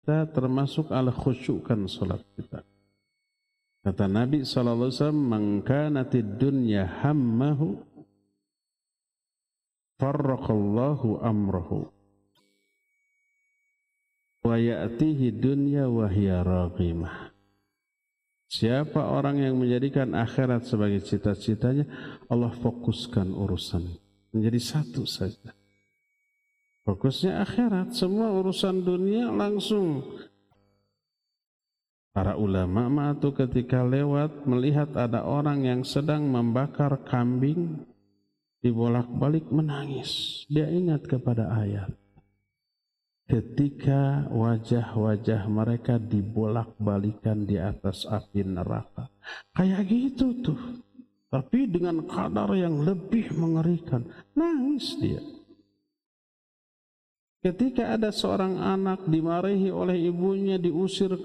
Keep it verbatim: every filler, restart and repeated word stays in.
kita termasuk ala khusyukkan salat kita. Kata Nabi sallallahu alaihi wasallam, "Man kanatid dunya hammahu farraqallahu amrahu wa ya'tihi dunya wa hiya raghimah." Siapa orang yang menjadikan akhirat sebagai cita-citanya, Allah fokuskan urusan menjadi satu saja. Fokusnya akhirat, semua urusan dunia langsung. Para ulama mah tuh ketika lewat melihat ada orang yang sedang membakar kambing, dibolak-balik menangis. Dia ingat kepada ayat. Ketika wajah-wajah mereka dibolak-balikan di atas api neraka. Kayak gitu tuh. Tapi dengan kadar yang lebih mengerikan. Nangis dia. Ketika ada seorang anak dimarahi oleh ibunya, diusir